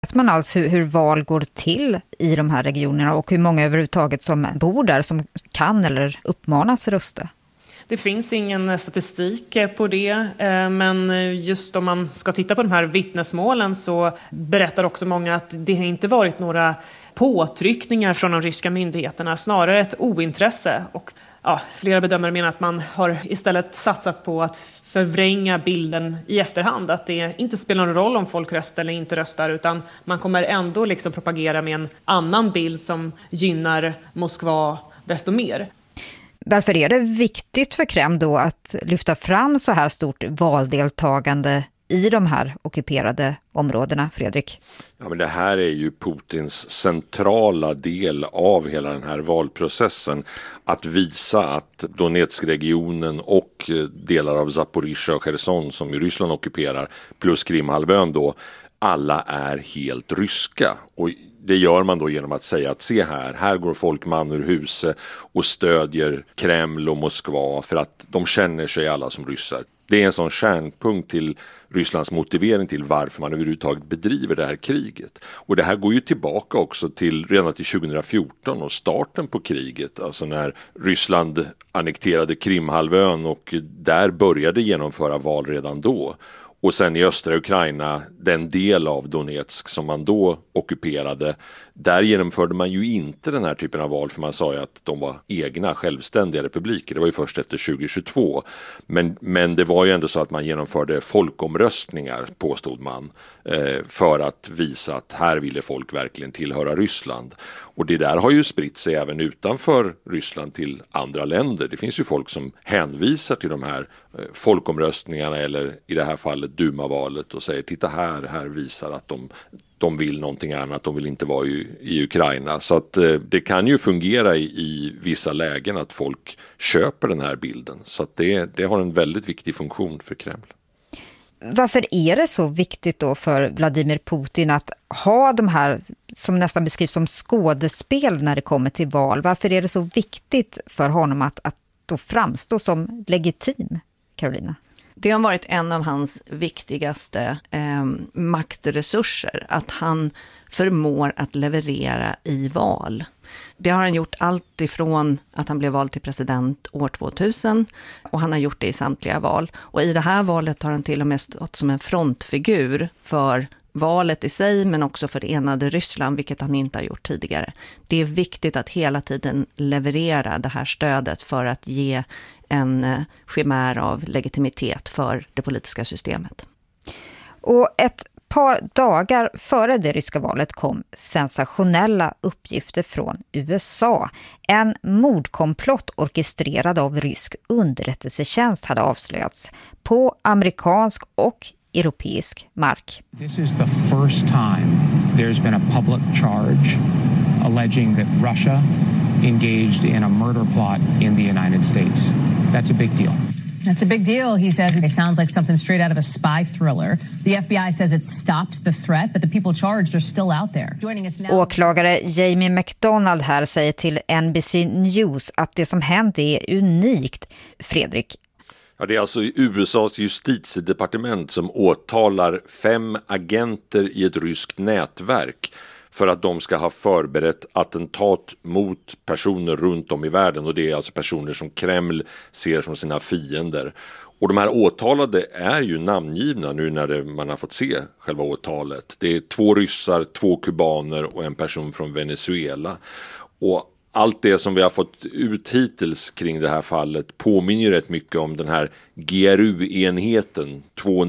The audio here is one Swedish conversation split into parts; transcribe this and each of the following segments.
Vet man alls hur val går till i de här regionerna och hur många överhuvudtaget som bor där som kan eller uppmanas rösta? Det finns ingen statistik på det, men just om man ska titta på de här vittnesmålen så berättar också många att det inte varit några påtryckningar från de ryska myndigheterna, snarare ett ointresse. Och flera bedömare menar att man har istället satsat på att förvränga bilden i efterhand, att det inte spelar någon roll om folk röstar eller inte röstar, utan man kommer ändå liksom propagera med en annan bild som gynnar Moskva desto mer. Varför är det viktigt för Kreml då att lyfta fram så här stort valdeltagande i de här ockuperade områdena, Fredrik? Ja, men det här är ju Putins centrala del av hela den här valprocessen. Att visa att Donetskregionen och delar av Zaporizjzja och Cherson som ju Ryssland ockuperar, plus Krimhalvön då, alla är helt ryska. Och det gör man då genom att säga att se här går folk man ur huset och stödjer Kreml och Moskva för att de känner sig alla som ryssar. Det är en sån kärnpunkt till Rysslands motivering till varför man överhuvudtaget bedriver det här kriget. Och det här går ju tillbaka också redan till 2014 och starten på kriget. Alltså när Ryssland annekterade Krimhalvön och där började genomföra val redan då. Och sen i östra Ukraina, den del av Donetsk som man då ockuperade, där genomförde man ju inte den här typen av val, för man sa ju att de var egna självständiga republiker. Det var ju först efter 2022. Men det var ju ändå så att man genomförde folkomröstningar, påstod man, för att visa att här ville folk verkligen tillhöra Ryssland. Och det där har ju spritt sig även utanför Ryssland till andra länder. Det finns ju folk som hänvisar till de här folkomröstningarna eller i det här fallet Duma-valet och säger titta här visar att de vill någonting annat, de vill inte vara i Ukraina. Så att det kan ju fungera i vissa lägen att folk köper den här bilden. Så att det har en väldigt viktig funktion för Kreml. Varför är det så viktigt då för Vladimir Putin att ha de här som nästan beskrivs som skådespel när det kommer till val? Varför är det så viktigt för honom att då framstå som legitim, Carolina? Det har varit en av hans viktigaste maktresurser, att han förmår att leverera i val. Det har han gjort allt ifrån att han blev vald till president år 2000 och han har gjort det i samtliga val. Och i det här valet har han till och med stått som en frontfigur för valet i sig men också för det enade Ryssland, vilket han inte har gjort tidigare. Det är viktigt att hela tiden leverera det här stödet för att ge en skimär av legitimitet för det politiska systemet. Och ett par dagar före det ryska valet kom sensationella uppgifter från USA. En mordkomplott orkestrerad av rysk underrättelsetjänst hade avslöjats på amerikansk och europeisk mark. This is the first time there's been a public charge alleging that Russia engaged in a murder plot in the United States. That's a big deal. That's a big deal, he says. It sounds like something straight out of a spy thriller. The FBI says it stopped the threat, but the people charged are still out there. Joining us now. Åklagare Jamie McDonald här säger till NBC News att det som hänt är unikt. Fredrik. Ja, det är alltså USAs justitiedepartement som åtalar 5 agenter i ett ryskt nätverk för att de ska ha förberett attentat mot personer runt om i världen, och det är alltså personer som Kreml ser som sina fiender. Och de här åtalade är ju namngivna nu när man har fått se själva åtalet. Det är 2 ryssar, 2 kubaner och en person från Venezuela. Och allt det som vi har fått ut hittills kring det här fallet påminner rätt mycket om den här GRU-enheten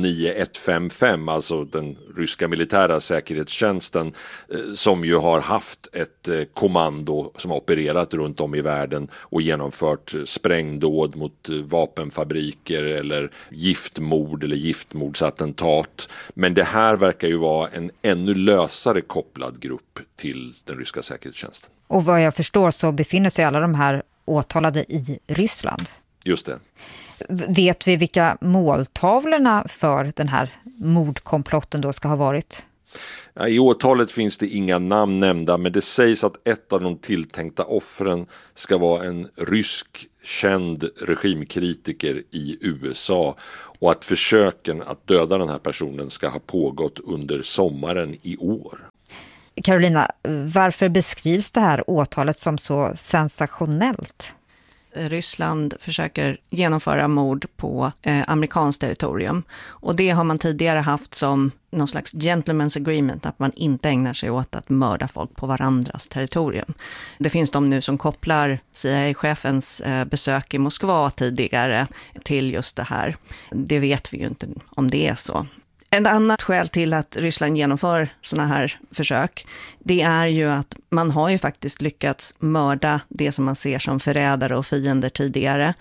29155, alltså den ryska militära säkerhetstjänsten, som ju har haft ett kommando som har opererat runt om i världen och genomfört sprängdåd mot vapenfabriker eller giftmord eller giftmordsattentat. Men det här verkar ju vara en ännu lösare kopplad grupp till den ryska säkerhetstjänsten. Och vad jag förstår så befinner sig alla de här åtalade i Ryssland. Just det. Vet vi vilka måltavlorna för den här mordkomplotten då ska ha varit? I åtalet finns det inga namn nämnda, men det sägs att ett av de tilltänkta offren ska vara en rysk känd regimkritiker i USA och att försöken att döda den här personen ska ha pågått under sommaren i år. Carolina, varför beskrivs det här åtalet som så sensationellt? Ryssland försöker genomföra mord på amerikanskt territorium. Och det har man tidigare haft som någon slags gentleman's agreement, att man inte ägnar sig åt att mörda folk på varandras territorium. Det finns de nu som kopplar CIA-chefens besök i Moskva tidigare till just det här. Det vet vi ju inte om det är så. Ett annat skäl till att Ryssland genomför såna här försök, det är ju att man har ju faktiskt lyckats mörda det som man ser som förrädare och fiender tidigare.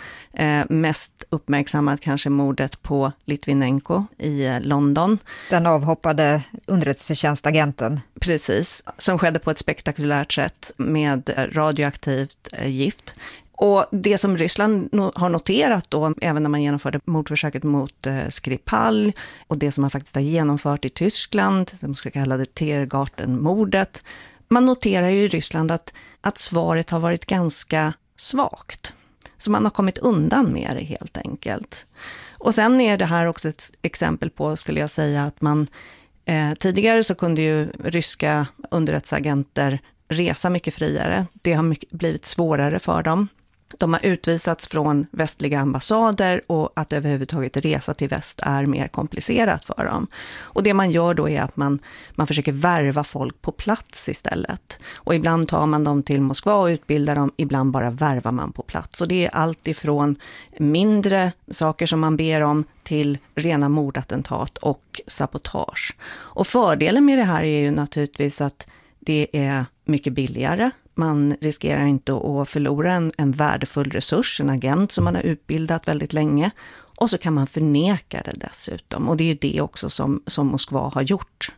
Mest uppmärksammat kanske mordet på Litvinenko i London. Den avhoppade underrättelsetjänstagenten. Precis, som skedde på ett spektakulärt sätt med radioaktivt gift. Och det som Ryssland har noterat då, även när man genomförde mordförsöket mot Skripal och det som man faktiskt har genomfört i Tyskland, som ska kalla det Tiergarten-mordet, man noterar ju i Ryssland att svaret har varit ganska svagt. Så man har kommit undan med det helt enkelt. Och sen är det här också ett exempel på, skulle jag säga, att man tidigare så kunde ju ryska underrättelseagenter resa mycket friare. Det har blivit svårare för dem. De har utvisats från västliga ambassader och att överhuvudtaget resa till väst är mer komplicerat för dem. Och det man gör då är att man försöker värva folk på plats istället. Och ibland tar man dem till Moskva och utbildar dem, ibland bara värvar man på plats. Och det är allt ifrån mindre saker som man ber om till rena mordattentat och sabotage. Och fördelen med det här är ju naturligtvis att det är mycket billigare. Man riskerar inte att förlora en värdefull resurs, en agent som man har utbildat väldigt länge. Och så kan man förneka det dessutom. Och det är ju det också som Moskva har gjort.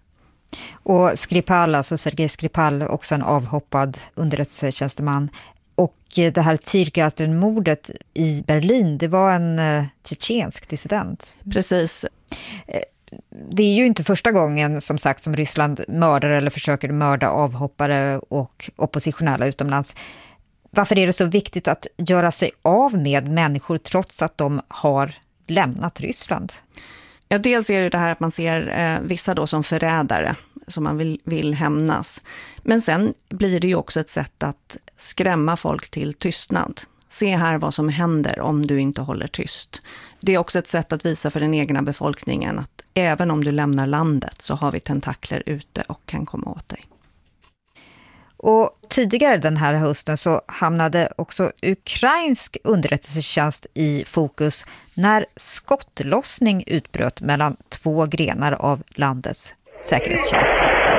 Och Skripal, alltså Sergej Skripal, också en avhoppad underrättelsetjänsteman. Och det här Tiergarten-mordet i Berlin, det var en tjetjensk dissident. Precis. Det är ju inte första gången som sagt som Ryssland mördar eller försöker mörda avhoppare och oppositionella utomlands. Varför är det så viktigt att göra sig av med människor trots att de har lämnat Ryssland? Ja, dels är det här att man ser vissa då som förrädare som man vill hämnas. Men sen blir det ju också ett sätt att skrämma folk till tystnad. Se här vad som händer om du inte håller tyst. Det är också ett sätt att visa för den egna befolkningen att även om du lämnar landet så har vi tentakler ute och kan komma åt dig. Och tidigare den här hösten så hamnade också ukrainsk underrättelsetjänst i fokus när skottlossning utbröt mellan två grenar av landets säkerhetstjänst.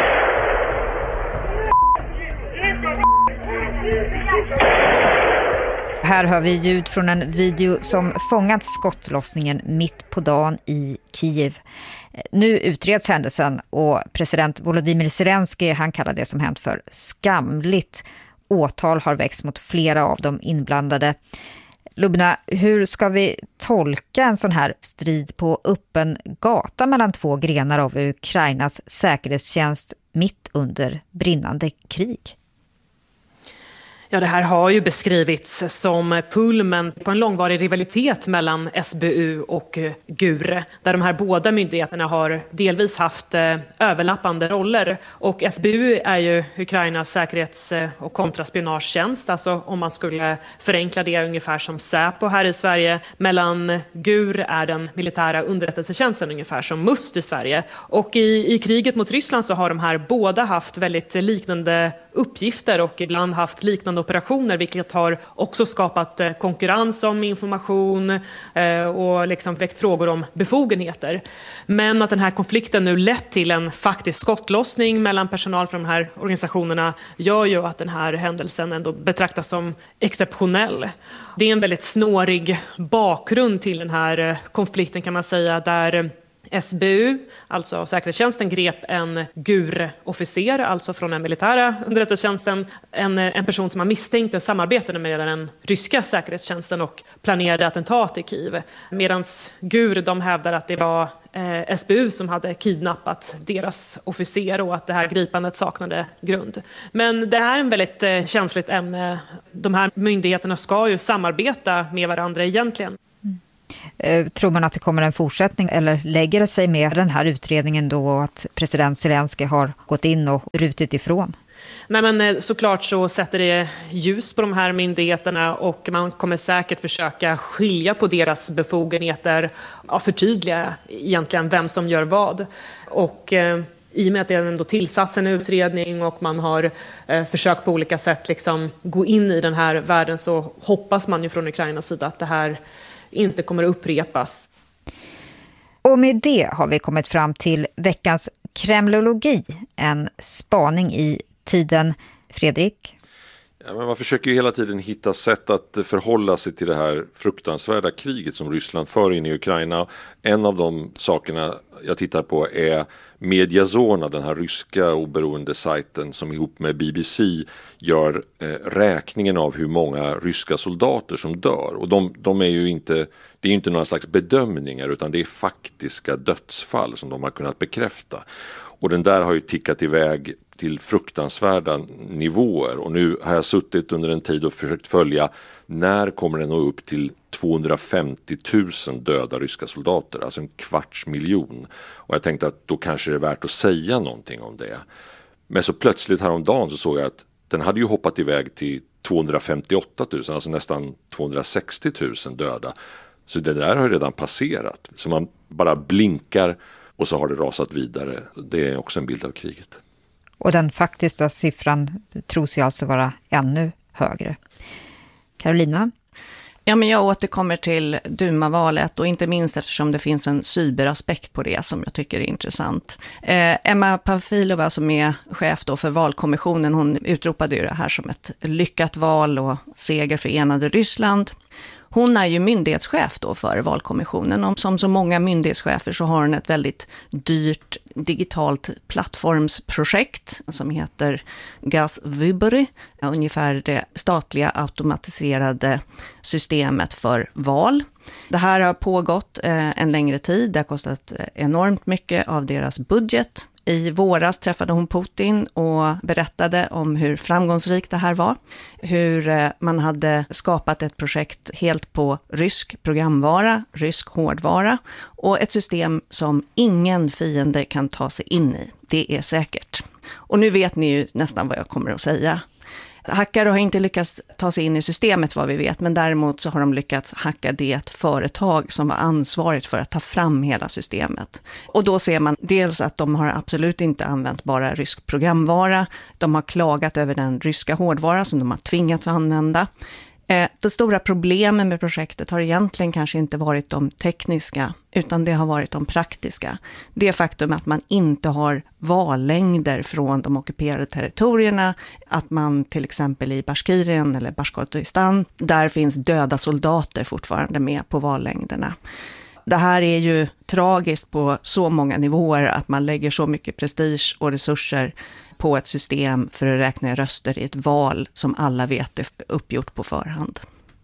Här hör vi ljud från en video som fångat skottlossningen mitt på dagen i Kiev. Nu utreds händelsen och president Volodymyr Zelensky, han kallar det som hänt för skamligt. Åtal har väckts mot flera av de inblandade. Lubna, hur ska vi tolka en sån här strid på öppen gata mellan två grenar av Ukrainas säkerhetstjänst mitt under brinnande krig? Ja, det här har ju beskrivits som kulmen på en långvarig rivalitet mellan SBU och GUR, där de här båda myndigheterna har delvis haft överlappande roller. Och SBU är ju Ukrainas säkerhets- och kontraspionagetjänst, alltså om man skulle förenkla det ungefär som Säpo här i Sverige. Mellan GUR är den militära underrättelsetjänsten ungefär som MUST i Sverige. Och i kriget mot Ryssland så har de här båda haft väldigt liknande uppgifter och ibland haft liknande operationer, vilket har också skapat konkurrens om information och liksom väckt frågor om befogenheter. Men att den här konflikten nu lett till en faktisk skottlossning mellan personal från de här organisationerna gör ju att den här händelsen ändå betraktas som exceptionell. Det är en väldigt snårig bakgrund till den här konflikten kan man säga, där SBU, alltså säkerhetstjänsten, grep en GUR-officer, alltså från den militära underrättelsetjänsten, en person som man misstänkte samarbetade med den ryska säkerhetstjänsten och planerade attentat i Kiev. Medan GUR, de hävdar att det var SBU som hade kidnappat deras officer och att det här gripandet saknade grund. Men det här är en väldigt känsligt ämne. De här myndigheterna ska ju samarbeta med varandra egentligen. Tror man att det kommer en fortsättning eller lägger det sig med den här utredningen då att president Zelensky har gått in och rutit ifrån? Nej, men såklart så sätter det ljus på de här myndigheterna och man kommer säkert försöka skilja på deras befogenheter och förtydliga egentligen vem som gör vad. Och i och med att det ändå tillsatts en utredning och man har försökt på olika sätt liksom gå in i den här världen, så hoppas man ju från Ukrainas sida att det här inte kommer att upprepas. Och med det har vi kommit fram till veckans kremlologi, en spaning i tiden. Fredrik? Ja, men man försöker ju hela tiden hitta sätt att förhålla sig till det här fruktansvärda kriget som Ryssland för in i Ukraina. En av de sakerna jag tittar på är Mediazona, den här ryska oberoende sajten som ihop med BBC gör räkningen av hur många ryska soldater som dör. Och de är ju inte, det är ju inte några slags bedömningar utan det är faktiska dödsfall som de har kunnat bekräfta. Och den där har ju tickat iväg till fruktansvärda nivåer och nu har jag suttit under en tid och försökt följa när kommer den nå upp till 250 000 döda ryska soldater, alltså 250 000. Och jag tänkte att då kanske det är värt att säga någonting om det. Men så plötsligt häromdagen så såg jag att den hade ju hoppat iväg till 258 000, alltså nästan 260 000 döda. Så det där har redan passerat. Så man bara blinkar och så har det rasat vidare. Det är också en bild av kriget. Och den faktiska siffran tros ju alltså vara ännu högre. Carolina? Ja, men jag återkommer till Duma-valet och inte minst eftersom det finns en cyberaspekt på det som jag tycker är intressant. Emma Pavlova som är chef då för valkommissionen, hon utropade ju det här som ett lyckat val och seger för enade Ryssland. Hon är ju myndighetschef då för valkommissionen och som så många myndighetschefer så har hon ett väldigt dyrt digitalt plattformsprojekt som heter Gaz-Wybory, ungefär det statliga automatiserade systemet för val. Det här har pågått en längre tid, det har kostat enormt mycket av deras budget. I våras träffade hon Putin och berättade om hur framgångsrikt det här var. Hur man hade skapat ett projekt helt på rysk programvara, rysk hårdvara och ett system som ingen fiende kan ta sig in i. Det är säkert. Och nu vet ni ju nästan vad jag kommer att säga. Hackare har inte lyckats ta sig in i systemet vad vi vet, men däremot så har de lyckats hacka det företag som var ansvarigt för att ta fram hela systemet. Och då ser man dels att de har absolut inte använt bara rysk programvara, de har klagat över den ryska hårdvara som de har tvingats att använda. Det stora problemen med projektet har egentligen kanske inte varit de tekniska utan det har varit de praktiska. Det faktum att man inte har vallängder från de ockuperade territorierna, att man till exempel i Bashkirien eller Bashkortostan, där finns döda soldater fortfarande med på vallängderna. Det här är ju tragiskt på så många nivåer att man lägger så mycket prestige och resurser på ett system för att räkna röster i ett val som alla vet är uppgjort på förhand.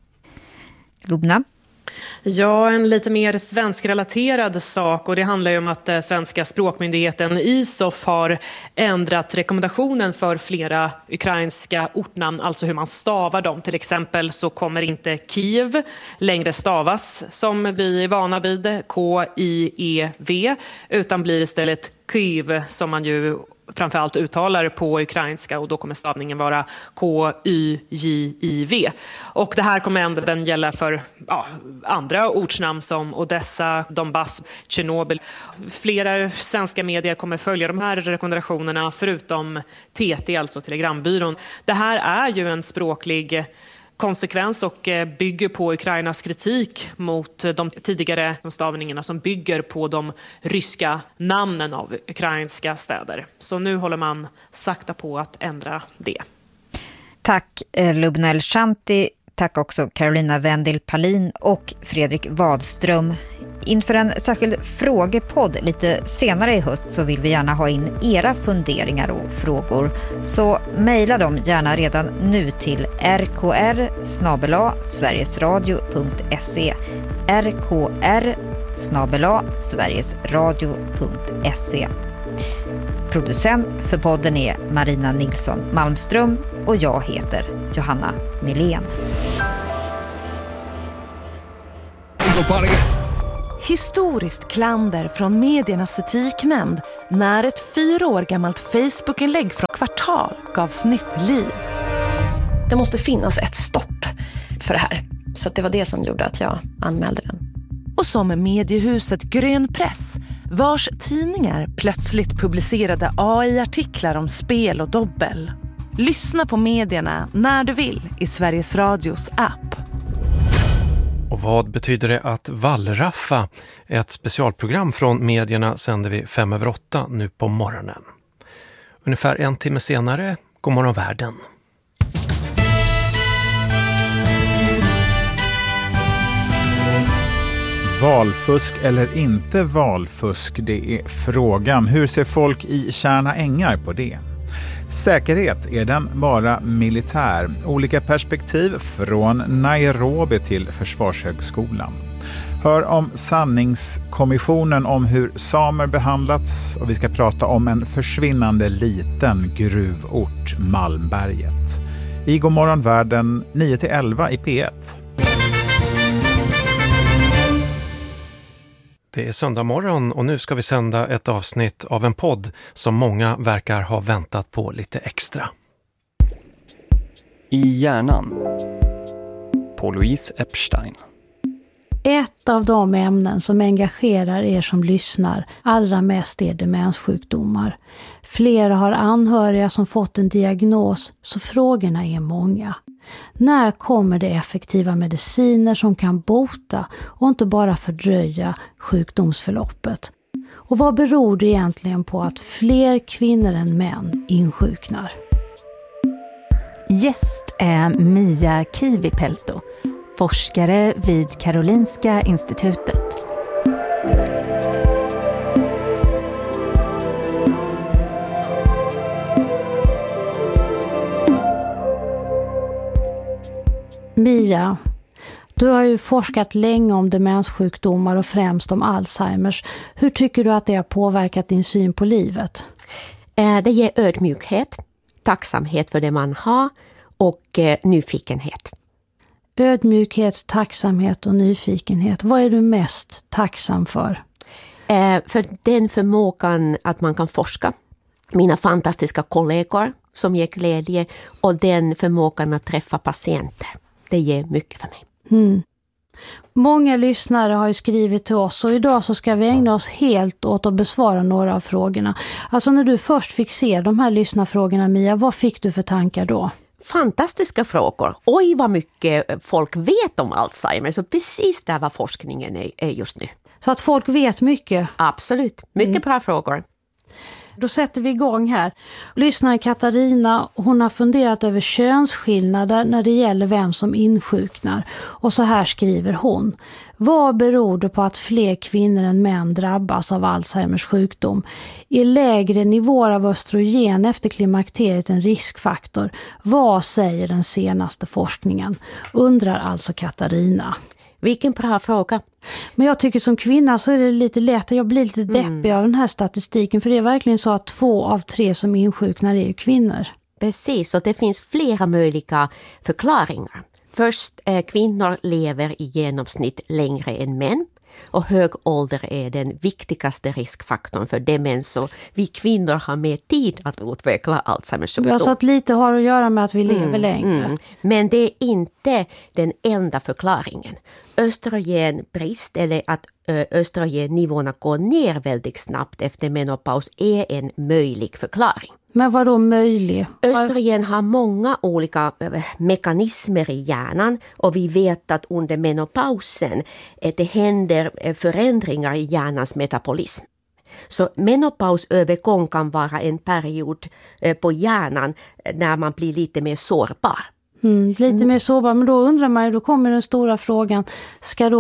Lubna? Ja, en lite mer svenskrelaterad sak och det handlar ju om att svenska språkmyndigheten ISOF har ändrat rekommendationen för flera ukrainska ortnamn, alltså hur man stavar dem. Till exempel så kommer inte Kiev längre stavas som vi är vana vid, K-I-E-V, utan blir istället Kyiv som man ju framförallt uttalar på ukrainska och då kommer stavningen vara K-Y-J-I-V. Och det här kommer även gälla för andra ortsnamn som Odessa, Donbass, Tjernobyl. Flera svenska medier kommer följa de här rekommendationerna förutom TT, alltså Telegrambyrån. Det här är ju en språklig konsekvens och bygger på Ukrainas kritik mot de tidigare stavningarna som bygger på de ryska namnen av ukrainska städer. Så nu håller man sakta på att ändra det. Tack Lubna El-Shanti, tack också Carolina Vendel Palin och Fredrik Wadström. Inför en särskild frågepodd lite senare i höst så vill vi gärna ha in era funderingar och frågor. Så mejla dem gärna redan nu till rkr@sverigesradio.se rkr@sverigesradio.se. Producent för podden är Marina Nilsson Malmström och jag heter Johanna Milén. Historiskt klander från mediernas etiknämnd när ett 4 år gammalt Facebook-inlägg från Kvartal gavs nytt liv. Det måste finnas ett stopp för det här. Så det var det som gjorde att jag anmälde den. Och som med mediehuset Grön Press, vars tidningar plötsligt publicerade AI-artiklar om spel och dobbel. Lyssna på medierna när du vill i Sveriges Radios app. Och vad betyder det att Wallraffa? Ett specialprogram från medierna sänder vi 7:05 nu på morgonen. Ungefär en timme senare, God morgon världen. Valfusk eller inte valfusk, det är frågan. Hur ser folk i Tjärna ängar på det? Säkerhet, är den bara militär? Olika perspektiv från Nairobi till Försvarshögskolan. Hör om sanningskommissionen om hur samer behandlats och vi ska prata om en försvinnande liten gruvort, Malmberget. I God morgon världen 9-11 i P1. Det är söndag morgon och nu ska vi sända ett avsnitt av en podd som många verkar ha väntat på lite extra. I hjärnan på Louise Epstein. Ett av de ämnen som engagerar er som lyssnar allra mest är demenssjukdomar. Flera har anhöriga som fått en diagnos, så frågorna är många. När kommer det effektiva mediciner som kan bota och inte bara fördröja sjukdomsförloppet? Och vad beror det egentligen på att fler kvinnor än män insjuknar? Gäst är Mia Kivipelto, forskare vid Karolinska institutet. Mia, du har ju forskat länge om demenssjukdomar och främst om Alzheimers. Hur tycker du att det har påverkat din syn på livet? Det ger ödmjukhet, tacksamhet för det man har och nyfikenhet. Ödmjukhet, tacksamhet och nyfikenhet. Vad är du mest tacksam för? För den förmågan att man kan forska. Mina fantastiska kollegor som ger glädje och den förmågan att träffa patienter. Det ger mycket för mig. Många lyssnare har ju skrivit till oss och idag så ska vi ägna oss helt åt att besvara några av frågorna. Alltså när du först fick se de här lyssnarfrågorna, Mia, vad fick du för tankar då? Fantastiska frågor. Oj, vad mycket folk vet om Alzheimer. Så precis där var forskningen är just nu. Så att folk vet mycket? Absolut. Mycket bra frågor. Då sätter vi igång här. Lyssnaren Katarina, hon har funderat över könsskillnader när det gäller vem som insjuknar. Och så här skriver hon. Vad beror det på att fler kvinnor än män drabbas av Alzheimers sjukdom? Är lägre nivåer av östrogen efter klimakteriet en riskfaktor? Vad säger den senaste forskningen? Undrar alltså Katarina. Vilken bra fråga. Men jag tycker som kvinna så är det lite lätt. Jag blir lite deppig av den här statistiken. För det är verkligen så att 2 av 3 som insjuknar är kvinnor. Precis, och det finns flera möjliga förklaringar. Först, kvinnor lever i genomsnitt längre än män. Och hög ålder är den viktigaste riskfaktorn för demens. Så vi kvinnor har mer tid att utveckla Alzheimers sjukdom. Alltså att lite har att göra med att vi lever längre. Men det är inte den enda förklaringen. Östrogenbrist eller att östrogennivåerna går ner väldigt snabbt efter menopaus är en möjlig förklaring. Men vad då möjlig? Östrogen har många olika mekanismer i hjärnan och vi vet att under menopausen det händer förändringar i hjärnans metabolism. Så menopausövergång kan vara en period på hjärnan när man blir lite mer sårbar. Lite mer sårbar, men då undrar man ju, då kommer den stora frågan, ska då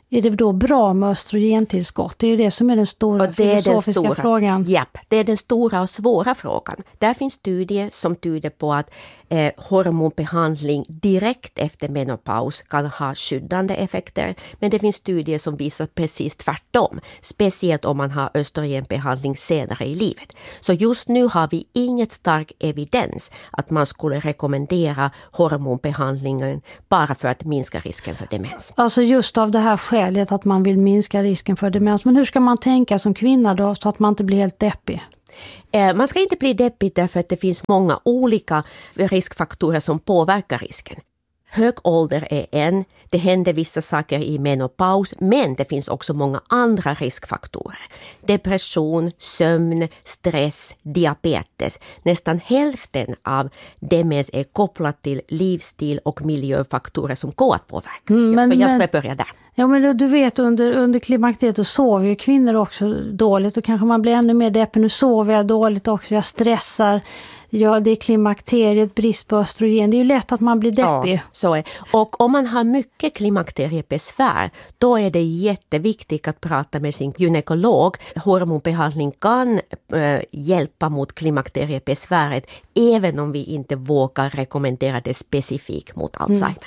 är det då bra med östrogentillskott? Det är ju det som är den stora filosofiska frågan. Japp, det är den stora och svåra frågan. Där finns studier som tyder på att hormonbehandling direkt efter menopaus kan ha skyddande effekter. Men det finns studier som visar precis tvärtom. Speciellt om man har östrogenbehandling senare i livet. Så just nu har vi inget stark evidens att man skulle rekommendera hormonbehandlingen bara för att minska risken för demens. Alltså just av det här skälet att man vill minska risken för demens. Men hur ska man tänka som kvinna då så att man inte blir helt deppig? Man ska inte bli deppig därför att det finns många olika riskfaktorer som påverkar risken. Hög ålder är en, det händer vissa saker i menopaus, men det finns också många andra riskfaktorer. Depression, sömn, stress, diabetes. Nästan hälften av demens är kopplat till livsstil och miljöfaktorer som går att påverka. Jag ska börja där. Ja, men du vet under klimakteriet då sover ju kvinnor också dåligt och kanske man blir ännu mer deppig. Nu sover jag dåligt också, jag stressar. Ja, det är klimakteriet, brist på östrogen. Det är ju lätt att man blir deppig. Ja, så är. Och om man har mycket klimakteriebesvär, då är det jätteviktigt att prata med sin gynekolog. Hormonbehandling kan hjälpa mot klimakteriebesväret, även om vi inte vågar rekommendera det specifikt mot Alzheimer.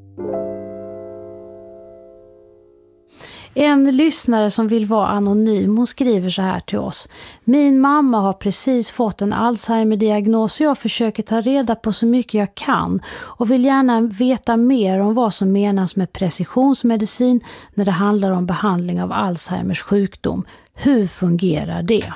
En lyssnare som vill vara anonym, hon skriver så här till oss. Min mamma har precis fått en Alzheimer-diagnos och jag försöker ta reda på så mycket jag kan och vill gärna veta mer om vad som menas med precisionsmedicin när det handlar om behandling av Alzheimers sjukdom. Hur fungerar det?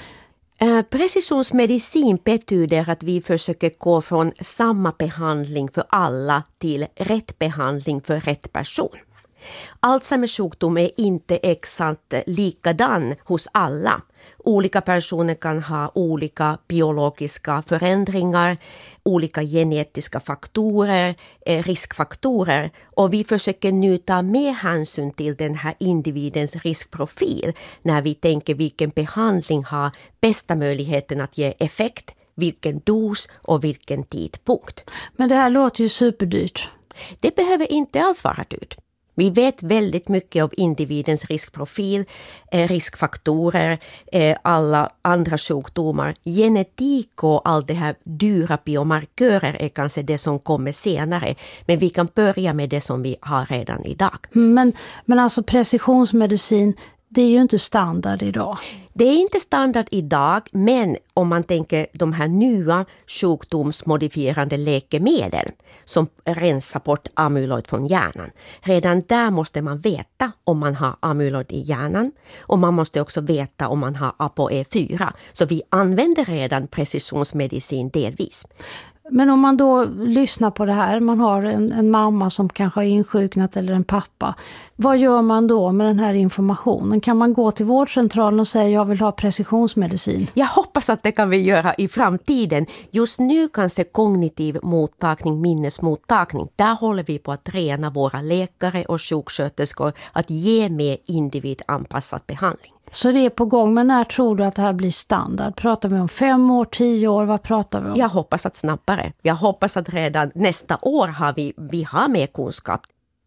Precisionsmedicin betyder att vi försöker gå från samma behandling för alla till rätt behandling för rätt person. Alzheimers sjukdom är inte exakt likadan hos alla. Olika personer kan ha olika biologiska förändringar, olika genetiska faktorer, riskfaktorer. Och vi försöker nu ta med hänsyn till den här individens riskprofil när vi tänker vilken behandling har bästa möjligheten att ge effekt, vilken dos och vilken tidpunkt. Men det här låter ju superdyrt. Det behöver inte alls vara dyrt. Vi vet väldigt mycket av individens riskprofil, riskfaktorer, alla andra sjukdomar. Genetik och allt det här dyra biomarkörer är kanske det som kommer senare. Men vi kan börja med det som vi har redan idag. Men alltså precisionsmedicin, det är ju inte standard idag. Det är inte standard idag, men om man tänker de här nya sjukdomsmodifierande läkemedel som rensar bort amyloid från hjärnan. Redan där måste man veta om man har amyloid i hjärnan och man måste också veta om man har ApoE4. Så vi använder redan precisionsmedicin delvis. Men om man då lyssnar på det här, man har en mamma som kanske har insjuknat eller en pappa. Vad gör man då med den här informationen? Kan man gå till vårdcentralen och säga jag vill ha precisionsmedicin? Jag hoppas att det kan vi göra i framtiden. Just nu kanske kognitiv mottagning, minnesmottagning. Där håller vi på att träna våra läkare och sjuksköterskor att ge mer individanpassad behandling. Så det är på gång, men när tror du att det här blir standard? Pratar vi om 5 år, 10 år, vad pratar vi om? Jag hoppas att snabbare. Jag hoppas att redan nästa år vi har mer kunskap.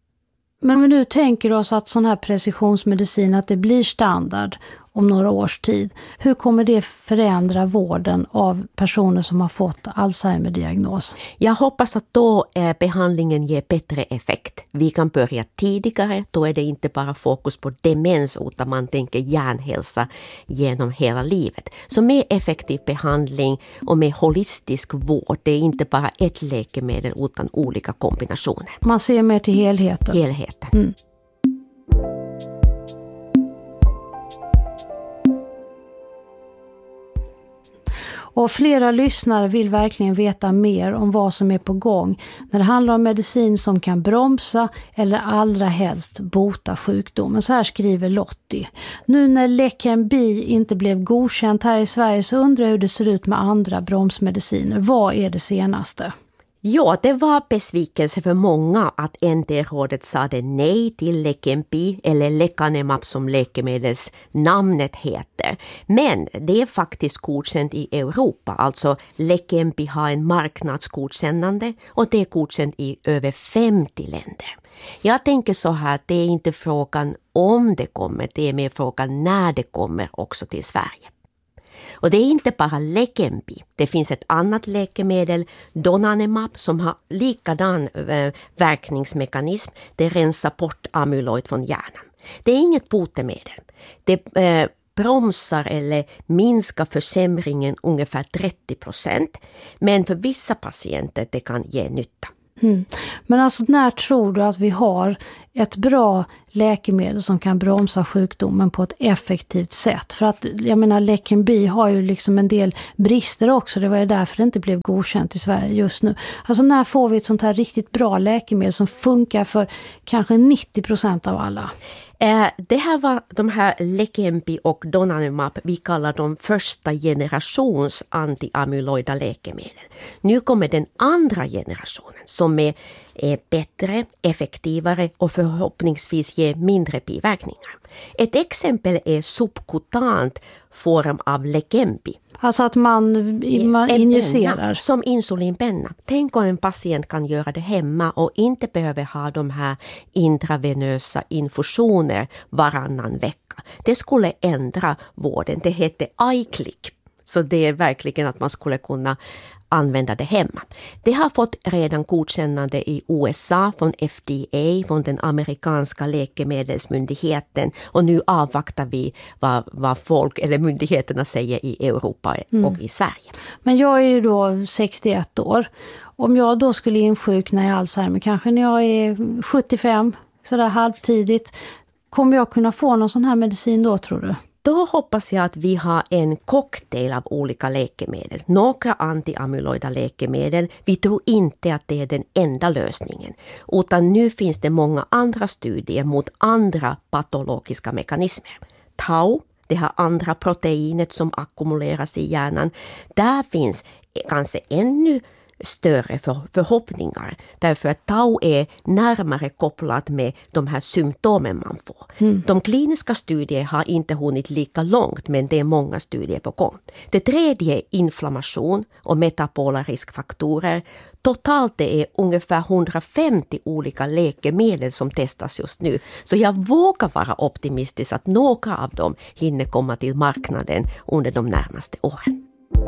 Men om vi nu tänker oss att sån här precisionsmedicin, att det blir standard om några års tid. Hur kommer det förändra vården av personer som har fått Alzheimer-diagnos? Jag hoppas att då behandlingen ger bättre effekt. Vi kan börja tidigare, då är det inte bara fokus på demens utan man tänker hjärnhälsa genom hela livet. Så med effektiv behandling och med holistisk vård, det är inte bara ett läkemedel utan olika kombinationer. Man ser mer till helheten. Helheten. Mm. Och flera lyssnare vill verkligen veta mer om vad som är på gång när det handlar om medicin som kan bromsa eller allra helst bota sjukdomen. Så här skriver Lottie. Nu när Leqembi inte blev godkänt här i Sverige så undrar jag hur det ser ut med andra bromsmediciner. Vad är det senaste? Ja, det var besvikelse för många att NT-rådet sade nej till Leqembi eller Lecanemab som läkemedelsnamnet heter. Men det är faktiskt godkänt i Europa, alltså Leqembi har en marknadsgodkännande och det är godkänt i över 50 länder. Jag tänker så här att det är inte frågan om det kommer, det är mer frågan när det kommer också till Sverige. Och det är inte bara Leqembi. Det finns ett annat läkemedel, Donanemab, som har likadan verkningsmekanism. Det rensar bort amyloid från hjärnan. Det är inget botemedel. Det bromsar eller minskar försämringen ungefär 30%. Men för vissa patienter det kan ge nytta. Men alltså när tror du att vi har ett bra läkemedel som kan bromsa sjukdomen på ett effektivt sätt? För att jag menar Leqembi har ju liksom en del brister också. Det var ju därför det inte blev godkänt i Sverige just nu. Alltså när får vi ett sånt här riktigt bra läkemedel som funkar för kanske 90% av alla? Det här var de här Leqembi och Donanemab, vi kallar dem första generations antiamyloida läkemedel. Nu kommer den andra generationen som är bättre, effektivare och förhoppningsvis ger mindre biverkningar. Ett exempel är subkutant form av Leqembi. Alltså att man injicerar. Penna, som insulinpenna. Tänk om en patient kan göra det hemma och inte behöver ha de här intravenösa infusioner varannan vecka. Det skulle ändra vården. Det heter iClick. Så det är verkligen att man skulle kunna använda det hemma. Det har fått redan godkännande i USA från FDA, från den amerikanska läkemedelsmyndigheten. Och nu avvaktar vi vad folk eller myndigheterna säger i Europa och i Sverige. Men jag är ju då 61 år. Om jag då skulle insjukna i Alzheimer, kanske när jag är 75, sådär halvtidigt, kommer jag kunna få någon sån här medicin då tror du? Då hoppas jag att vi har en cocktail av olika läkemedel. Några antiamyloida läkemedel. Vi tror inte att det är den enda lösningen. Utan nu finns det många andra studier mot andra patologiska mekanismer. Tau, det här andra proteinet som ackumuleras i hjärnan. Där finns kanske ännu större förhoppningar. Därför att tau är närmare kopplat med de här symptomen man får. De kliniska studier har inte hunnit lika långt, men det är många studier på gång. Det tredje är inflammation och metabola riskfaktorer. Totalt det är ungefär 150 olika läkemedel som testas just nu. Så jag vågar vara optimistisk att några av dem hinner komma till marknaden under de närmaste åren.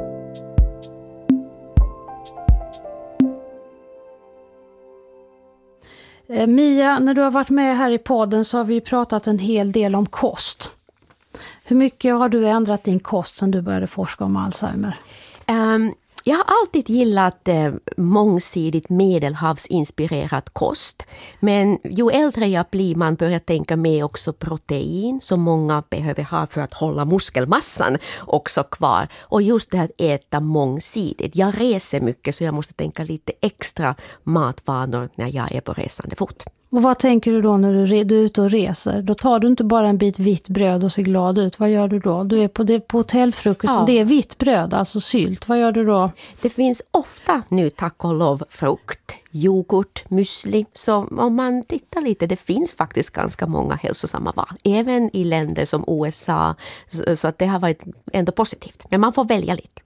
Mia, när du har varit med här i podden så har vi pratat en hel del om kost. Hur mycket har du ändrat din kost sedan du började forska om Alzheimer? Jag har alltid gillat mångsidigt medelhavsinspirerad kost. Men ju äldre jag blir man börjar tänka med också protein som många behöver ha för att hålla muskelmassan också kvar. Och just det här att äta mångsidigt. Jag reser mycket så jag måste tänka lite extra matvanor när jag är på resande fot. Och vad tänker du då när du är ute och reser? Då tar du inte bara en bit vitt bröd och ser glad ut. Vad gör du då? Du är på hotellfrukost. Ja. Det är vitt bröd, alltså sylt. Vad gör du då? Det finns ofta nu tack och lov frukt, yoghurt, müsli. Så om man tittar lite, det finns faktiskt ganska många hälsosamma val. Även i länder som USA. Så att det har varit ändå positivt. Men man får välja lite.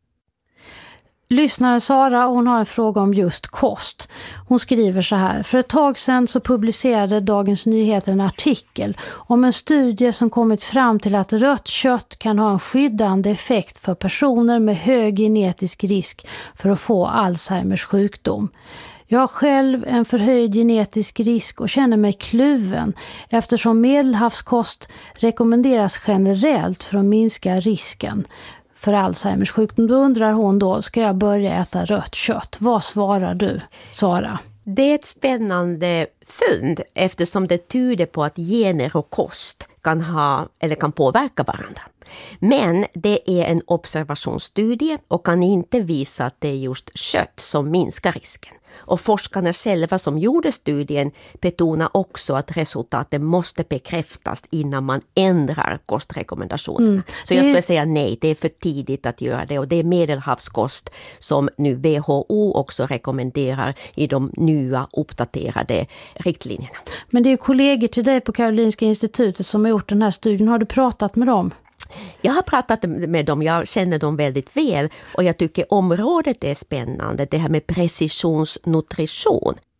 Lyssnare Sara, hon har en fråga om just kost. Hon skriver så här: för ett tag sedan så publicerade Dagens Nyheter en artikel om en studie som kommit fram till att rött kött kan ha en skyddande effekt för personer med hög genetisk risk för att få Alzheimers sjukdom. Jag har själv en förhöjd genetisk risk och känner mig kluven eftersom medelhavskost rekommenderas generellt för att minska risken för Alzheimers sjukdom. Då undrar hon då, ska jag börja äta rött kött? Vad svarar du, Sara? Det är ett spännande fynd eftersom det tyder på att gener och kost kan påverka varandra. Men det är en observationsstudie och kan inte visa att det är just kött som minskar risken. Och forskarna själva som gjorde studien betonar också att resultaten måste bekräftas innan man ändrar kostrekommendationerna. Så jag skulle säga nej, det är för tidigt att göra det. Och det är medelhavskost som nu WHO också rekommenderar i de nya uppdaterade riktlinjerna. Men det är kollegor till dig på Karolinska institutet som har gjort den här studien. Har du pratat med dem? Jag har pratat med dem, jag känner dem väldigt väl och jag tycker området är spännande, det här med precisionsnutrition.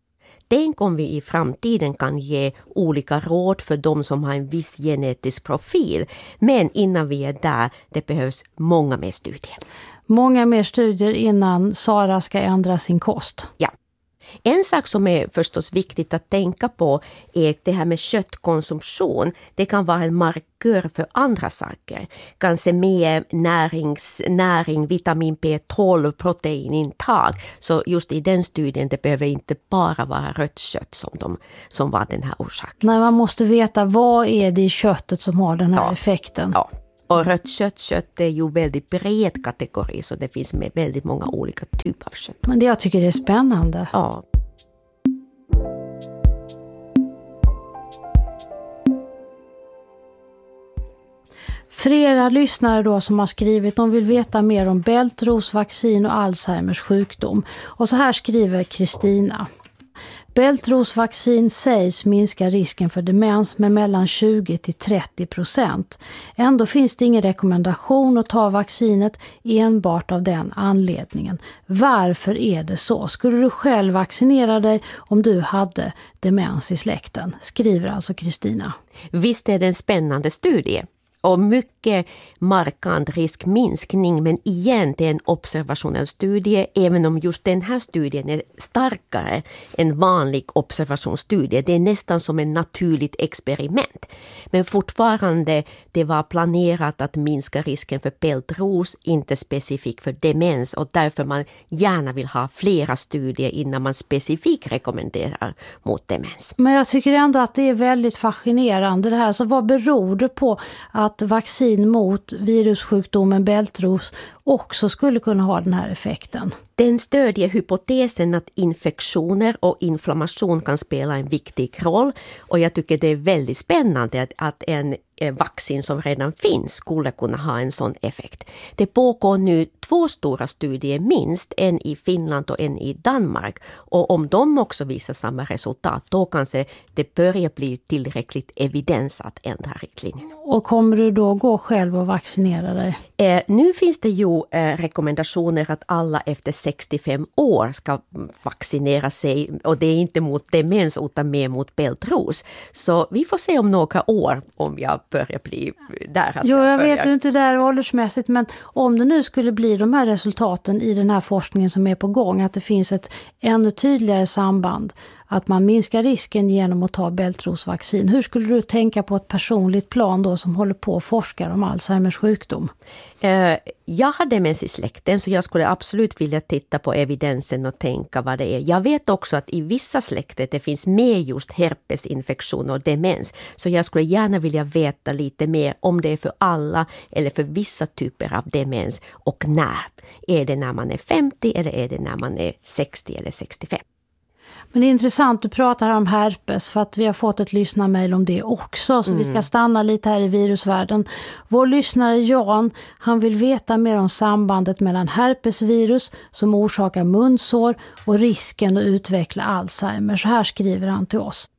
tänk om vi i framtiden kan ge olika råd för de som har en viss genetisk profil. Men innan vi är där, det behövs många mer studier. Många mer studier innan Sara ska ändra sin kost. Ja. En sak som är förstås viktigt att tänka på är det här med köttkonsumtion. Det kan vara en markör för andra saker. Kanske mer näring, vitamin B12, proteinintag. Så just i den studien det behöver inte bara vara rött kött som var den här orsaken. Nej, man måste veta vad är det i köttet som har den här effekten. Ja. Och rött kött är ju väldigt bred kategori, så det finns med väldigt många olika typer av kött. Men det jag tycker det är spännande. Ja. Flera lyssnare då som har skrivit, de vill veta mer om bältrosvaccin och Alzheimers sjukdom. Och så här skriver Kristina. Bältrosvaccin sägs minska risken för demens med mellan 20-30%. Ändå finns det ingen rekommendation att ta vaccinet enbart av den anledningen. Varför är det så? Skulle du själv vaccinera dig om du hade demens i släkten? Skriver alltså Kristina. Visst är det en spännande studie. Och mycket markant riskminskning, men igen det är en observationell studie, även om just den här studien är starkare än vanlig observationsstudie. Det är nästan som en naturligt experiment. Men fortfarande det var planerat att minska risken för bältros, inte specifikt för demens, och därför man gärna vill ha flera studier innan man specifikt rekommenderar mot demens. Men jag tycker ändå att det är väldigt fascinerande det här. Så vad beror det på att vaccin mot virussjukdomen bältros också skulle kunna ha den här effekten? Den stödjer hypotesen att infektioner och inflammation kan spela en viktig roll, och jag tycker det är väldigt spännande att en vaccin som redan finns skulle kunna ha en sån effekt. Det pågår nu 2 stora studier minst, en i Finland och en i Danmark, och om de också visar samma resultat då kanske det börjar bli tillräckligt evidens att ändra riktlinjerna. Och kommer du då gå själv och vaccinera dig? Nu finns det ju rekommendationer att alla efter 65 år ska vaccinera sig, och det är inte mot demens utan mer mot bältros. Så vi får se om några år om jag börjar bli där. Jag vet ju inte där åldersmässigt, men om det nu skulle bli de här resultaten i den här forskningen som är på gång, att det finns ett ännu tydligare samband, att man minskar risken genom att ta bältrosvaccin. Hur skulle du tänka på ett personligt plan då som håller på och forskar om Alzheimers sjukdom? Jag har demens i släkten, så jag skulle absolut vilja titta på evidensen och tänka vad det är. Jag vet också att i vissa släkter det finns med just herpesinfektion och demens. Så jag skulle gärna vilja veta lite mer om det är för alla eller för vissa typer av demens, och när. Är det när man är 50 eller är det när man är 60 eller 65? Men det är intressant, du pratar om herpes för att vi har fått ett lyssnarmail om det också, så vi ska stanna lite här i virusvärlden. Vår lyssnare Jan, han vill veta mer om sambandet mellan herpesvirus som orsakar munsår och risken att utveckla Alzheimer. Så här skriver han till oss.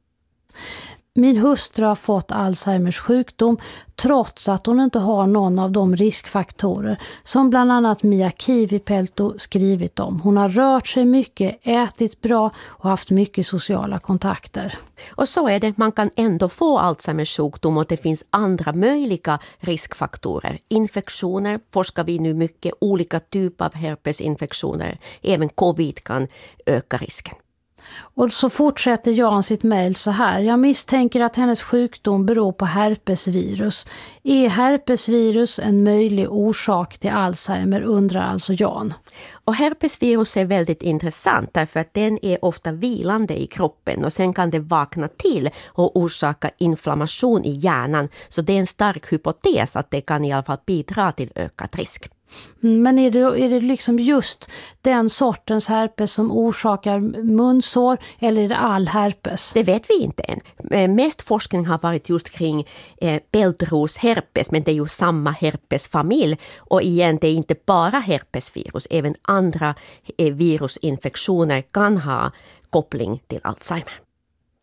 Min hustru har fått Alzheimers sjukdom trots att hon inte har någon av de riskfaktorer som bland annat Mia Kivipelto skrivit om. Hon har rört sig mycket, ätit bra och haft mycket sociala kontakter. Och så är det, man kan ändå få Alzheimers sjukdom, och det finns andra möjliga riskfaktorer. Infektioner forskar vi nu mycket, olika typer av herpesinfektioner. Även covid kan öka risken. Och så fortsätter Jan sitt mejl så här. Jag misstänker att hennes sjukdom beror på herpesvirus. Är herpesvirus en möjlig orsak till Alzheimer, undrar alltså Jan. Och herpesvirus är väldigt intressant därför att den är ofta vilande i kroppen, och sen kan det vakna till och orsaka inflammation i hjärnan. Så det är en stark hypotes att det kan i alla fall bidra till ökad risk. Men är det liksom just den sortens herpes som orsakar munsår, eller är det all herpes? Det vet vi inte än. Mest forskning har varit just kring bältrosherpes, men det är ju samma herpesfamilj, och igen det är inte bara herpesvirus, även andra virusinfektioner kan ha koppling till Alzheimer.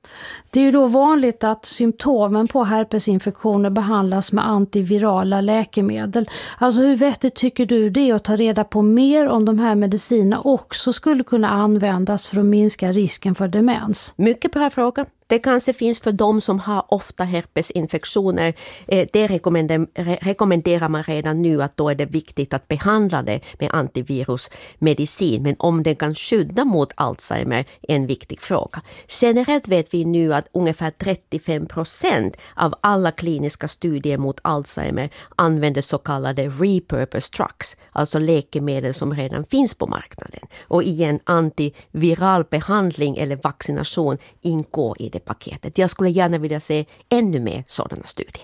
Det är ju då vanligt att symptomen på herpesinfektioner behandlas med antivirala läkemedel. Alltså hur vettigt tycker du det är att ta reda på mer om de här medicinerna också skulle kunna användas för att minska risken för demens? Mycket bra fråga. Det kanske finns för de som har ofta herpesinfektioner. Det rekommenderar man redan nu att då är det viktigt att behandla det med antivirusmedicin. Men om den kan skydda mot Alzheimer är en viktig fråga. Generellt vet vi nu att ungefär 35% av alla kliniska studier mot Alzheimer använder så kallade repurpose drugs. Alltså läkemedel som redan finns på marknaden. Och i en antiviral behandling eller vaccination ingår i det paketet. Jag skulle gärna vilja se ännu mer sådana studier.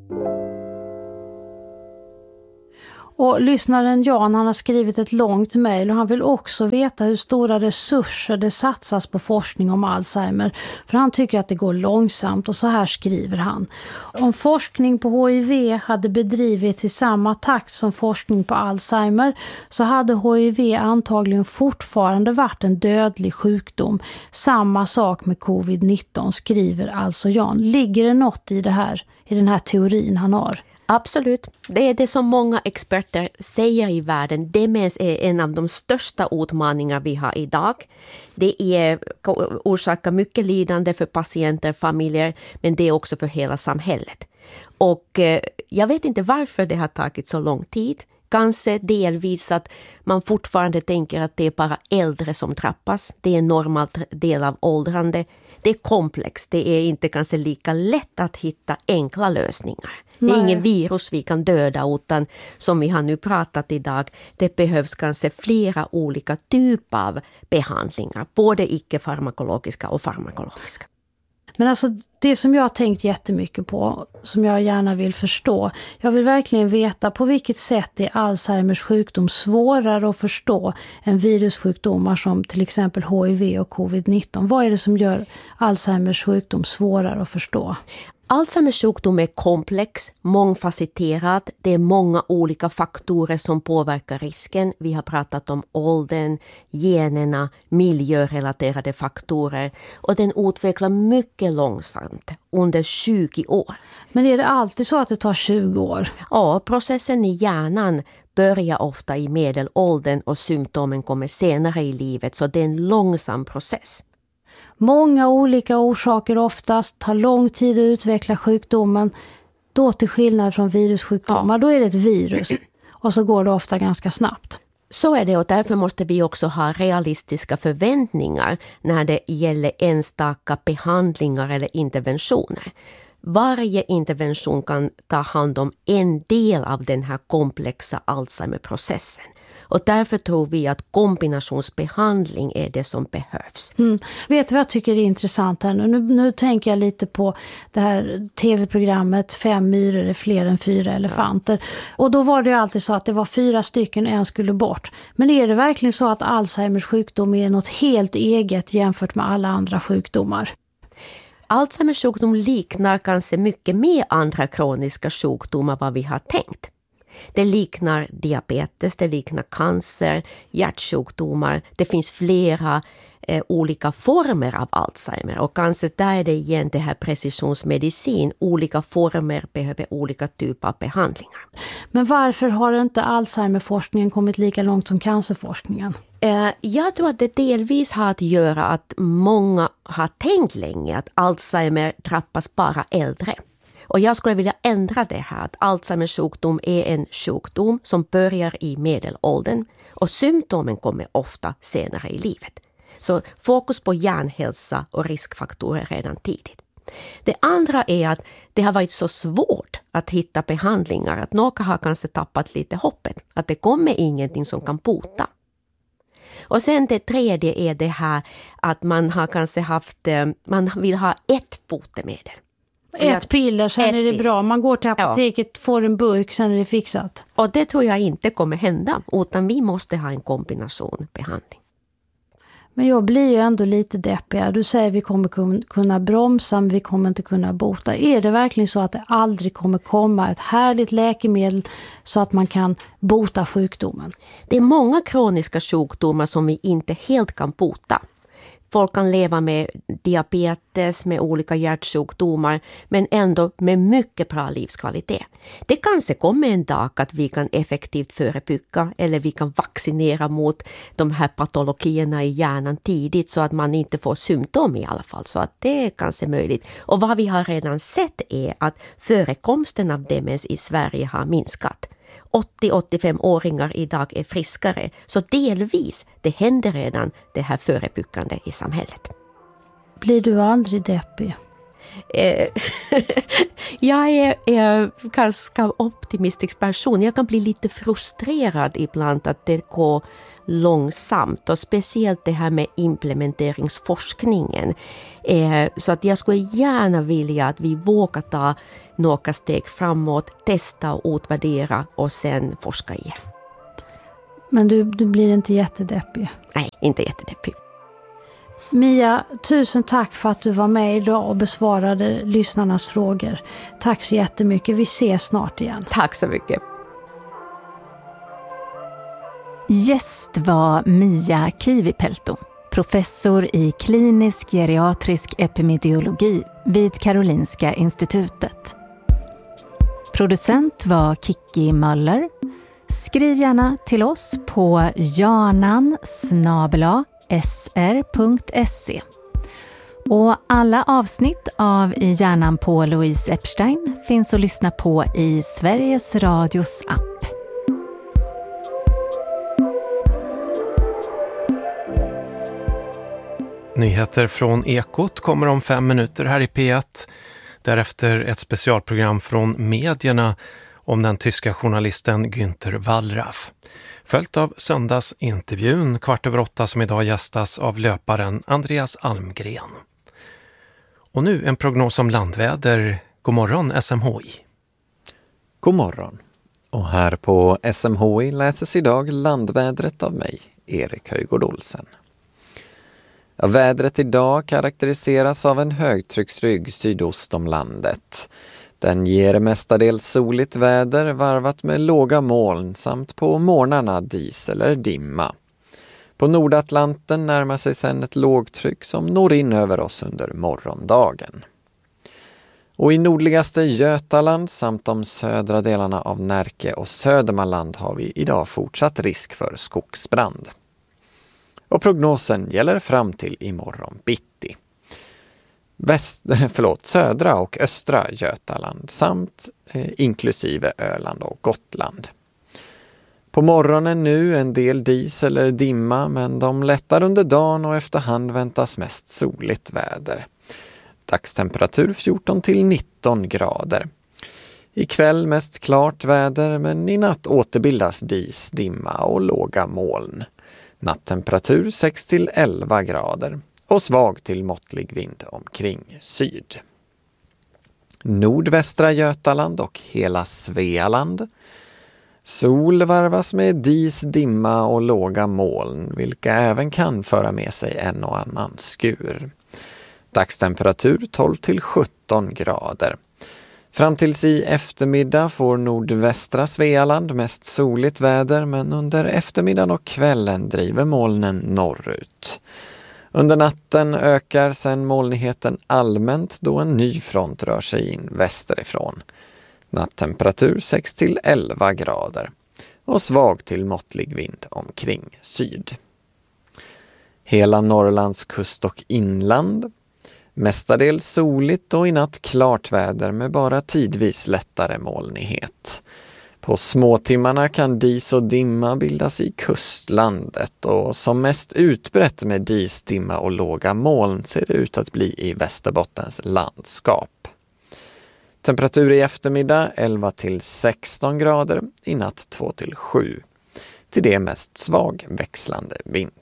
Och lyssnaren Jan, han har skrivit ett långt mejl och han vill också veta hur stora resurser det satsas på forskning om Alzheimer. För han tycker att det går långsamt och så här skriver han. Om forskning på HIV hade bedrivits i samma takt som forskning på Alzheimer så hade HIV antagligen fortfarande varit en dödlig sjukdom. Samma sak med covid-19 skriver alltså Jan. Ligger det något i det här, i den här teorin han har? Absolut. Det är det som många experter säger i världen. Demens är en av de största utmaningar vi har idag. Det orsakar mycket lidande för patienter, familjer, men det är också för hela samhället. Och jag vet inte varför det har tagit så lång tid. Kanske delvis att man fortfarande tänker att det är bara äldre som drabbas. Det är en normal del av åldrande. Det är komplext. Det är inte kanske lika lätt att hitta enkla lösningar. Det är ingen virus vi kan döda utan som vi har nu pratat idag, det behövs kanske flera olika typer av behandlingar, både icke-farmakologiska och farmakologiska. Men alltså det som jag har tänkt jättemycket på, som jag gärna vill förstå, jag vill verkligen veta på vilket sätt är Alzheimers sjukdom svårare att förstå än virussjukdomar som till exempel HIV och covid-19. Vad är det som gör Alzheimers sjukdom svårare att förstå? Alzheimers sjukdom är komplex, mångfacetterad. Det är många olika faktorer som påverkar risken. Vi har pratat om åldern, generna, miljörelaterade faktorer. Och den utvecklar mycket långsamt, under 20 år. Men är det alltid så att det tar 20 år? Ja, processen i hjärnan börjar ofta i medelåldern och symptomen kommer senare i livet. Så det är en långsam process. Många olika orsaker oftast, tar lång tid att utveckla sjukdomen. Då till skillnad från virussjukdomar, då är det ett virus och så går det ofta ganska snabbt. Så är det och därför måste vi också ha realistiska förväntningar när det gäller enstaka behandlingar eller interventioner. Varje intervention kan ta hand om en del av den här komplexa Alzheimer-processen. Och därför tror vi att kombinationsbehandling är det som behövs. Vet du vad jag tycker är intressant här nu? Nu tänker jag lite på det här tv-programmet 5 myror är fler än 4 elefanter. Och då var det ju alltid så att det var 4 stycken och en skulle bort. Men är det verkligen så att Alzheimers sjukdom är något helt eget jämfört med alla andra sjukdomar? Alzheimers sjukdom liknar kanske mycket mer andra kroniska sjukdomar vad vi har tänkt. Det liknar diabetes, det liknar cancer, hjärtsjukdomar. Det finns flera olika former av Alzheimer och kanske där är det igen det här precisionsmedicin. Olika former behöver olika typer av behandlingar. Men varför har inte Alzheimerforskningen kommit lika långt som cancerforskningen? Jag tror att det delvis har att göra att många har tänkt länge att Alzheimer drabbas bara äldre. Och jag skulle vilja ändra det här att Alzheimers sjukdom är en sjukdom som börjar i medelåldern och symptomen kommer ofta senare i livet. Så fokus på hjärnhälsa och riskfaktorer redan tidigt. Det andra är att det har varit så svårt att hitta behandlingar att några har kanske tappat lite hoppet. Att det kommer ingenting som kan bota. Och sen det tredje är det här att man har kanske man vill ha ett botemedel. Ett piller, sen är det bra. Man går till apoteket, får en burk, sen är det fixat. Och det tror jag inte kommer hända, utan vi måste ha en kombinationsbehandling. Men jag blir ju ändå lite deppig. Du säger att vi kommer kunna bromsa, men vi kommer inte kunna bota. Är det verkligen så att det aldrig kommer komma ett härligt läkemedel så att man kan bota sjukdomen? Det är många kroniska sjukdomar som vi inte helt kan bota. Folk kan leva med diabetes, med olika hjärtsjukdomar, men ändå med mycket bra livskvalitet. Det kanske kommer en dag att vi kan effektivt förebygga eller vi kan vaccinera mot de här patologierna i hjärnan tidigt så att man inte får symptom i alla fall. Så att det är kanske möjligt. Och vad vi har redan sett är att förekomsten av demens i Sverige har minskat. 80-85-åringar idag är friskare. Så delvis, det händer redan det här förebyggande i samhället. Blir du aldrig deppig? Jag är ganska optimistisk person. Jag kan bli lite frustrerad ibland att det går långsamt. Och speciellt det här med implementeringsforskningen. Så att jag skulle gärna vilja att vi vågar ta några steg framåt, testa och utvärdera och sen forska igen. Men du blir inte jättedeppig? Nej, inte jättedeppig. Mia, tusen tack för att du var med idag och besvarade lyssnarnas frågor. Tack så jättemycket. Vi ses snart igen. Tack så mycket. Gäst var Mia Kivipelto, professor i klinisk geriatrisk epidemiologi vid Karolinska institutet. Producent var Kiki Möller. Skriv gärna till oss på janan@sr.se. Och alla avsnitt av I hjärnan på Louise Epstein finns att lyssna på i Sveriges Radios app. Nyheter från Ekot kommer om 5 minuter här i P1. Därefter ett specialprogram från medierna om den tyska journalisten Günther Wallraff. Följt av söndagsintervjun 7:15 som idag gästas av löparen Andreas Almgren. Och nu en prognos om landväder. God morgon SMHI. God morgon. Och här på SMHI läses idag landvädret av mig, Erik Höjgård Olsen. Ja, vädret idag karaktäriseras av en högtrycksrygg sydost om landet. Den ger mestadels soligt väder varvat med låga moln samt på morgnarna dis eller dimma. På Nordatlanten närmar sig sedan ett lågtryck som når in över oss under morgondagen. Och i nordligaste Götaland samt de södra delarna av Närke och Södermanland har vi idag fortsatt risk för skogsbrand. Och prognosen gäller fram till imorgon bitti. Södra och östra Götaland samt inklusive Öland och Gotland. På morgonen nu en del dis eller dimma, men de lättar under dagen och efterhand väntas mest soligt väder. Dagstemperatur 14 till 19 grader. Ikväll mest klart väder, men i natt återbildas dis, dimma och låga moln. Nattemperatur 6 till 11 grader och svag till måttlig vind omkring syd. Nordvästra Götaland och hela Svealand. Sol varvas med dis, dimma och låga moln, vilka även kan föra med sig en och annan skur. Dagstemperatur 12 till 17 grader. Fram tills i eftermiddag får nordvästra Svealand mest soligt väder, men under eftermiddagen och kvällen driver molnen norrut. Under natten ökar sedan molnigheten allmänt då en ny front rör sig in västerifrån. Nattemperatur 6 till 11 grader och svag till måttlig vind omkring syd. Hela Norrlands kust och inland. Mestadels soligt och i natt klart väder med bara tidvis lättare molnighet. På småtimmarna kan dis och dimma bildas i kustlandet och som mest utbrett med dis, dimma och låga moln ser det ut att bli i Västerbottens landskap. Temperatur i eftermiddag 11 till 16 grader, i natt 2 till 7. Till det mest svag växlande vind.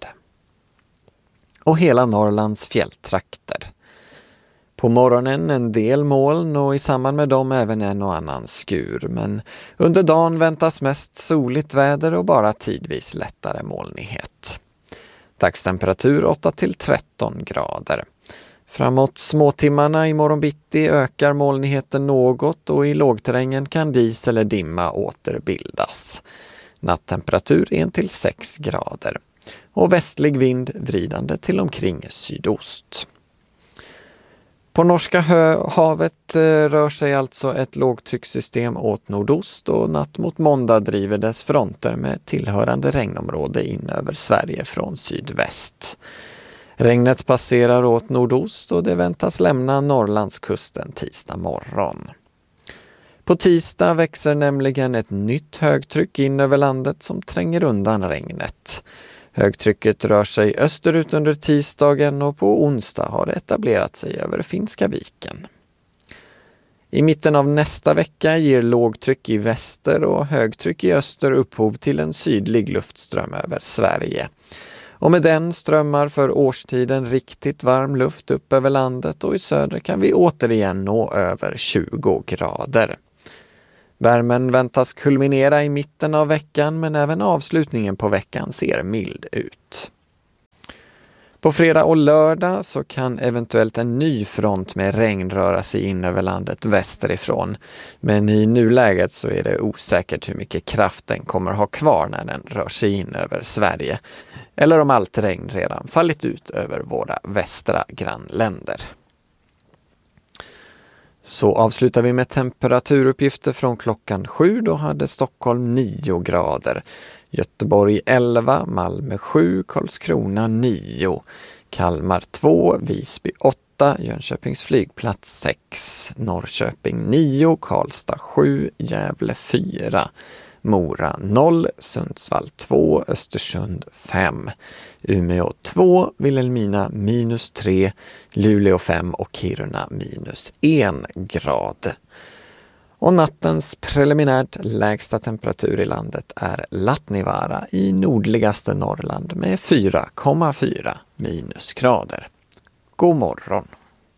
Och hela Norrlands fjälltrakter. På morgonen en del moln och i samband med dem även en och annan skur, men under dagen väntas mest soligt väder och bara tidvis lättare molnighet. Dagstemperatur 8 till 13 grader. Framåt småtimmarna i morgonbitti ökar molnigheten något och i lågterrängen kan dis eller dimma återbildas. Nattemperatur 1 till 6 grader. och västlig vind vridande till omkring sydost. På Norska havet rör sig alltså ett lågtryckssystem åt nordost och natt mot måndag driver dess fronter med tillhörande regnområde in över Sverige från sydväst. Regnet passerar åt nordost och det väntas lämna Norrlandskusten tisdag morgon. På tisdag växer nämligen ett nytt högtryck in över landet som tränger undan regnet. Högtrycket rör sig österut under tisdagen och på onsdag har det etablerat sig över Finska viken. I mitten av nästa vecka ger lågtryck i väster och högtryck i öster upphov till en sydlig luftström över Sverige. Och med den strömmar för årstiden riktigt varm luft upp över landet och i söder kan vi återigen nå över 20 grader. Värmen väntas kulminera i mitten av veckan men även avslutningen på veckan ser mild ut. På fredag och lördag så kan eventuellt en ny front med regn röra sig in över landet västerifrån. Men i nuläget så är det osäkert hur mycket kraft den kommer ha kvar när den rör sig in över Sverige. Eller om allt regn redan fallit ut över våra västra grannländer. Så avslutar vi med temperaturuppgifter från klockan 7. Då hade Stockholm 9 grader. Göteborg 11, Malmö 7, Karlskrona 9, Kalmar 2, Visby 8, Jönköpings flygplats 6, Norrköping 9, Karlstad 7, Gävle 4, Mora 0, Sundsvall 2, Östersund 5, Umeå 2, Vilhelmina -3, Luleå 5 och Kiruna -1 grad. Och nattens preliminärt lägsta temperatur i landet är Latnivara i nordligaste Norrland med 4,4 minusgrader. God morgon!